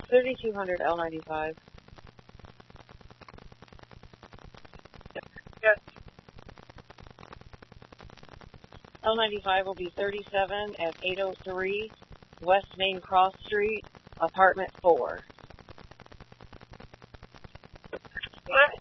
3200 L95. Yes. L95 will be 37 at 803 West Main Cross Street, apartment 4. What?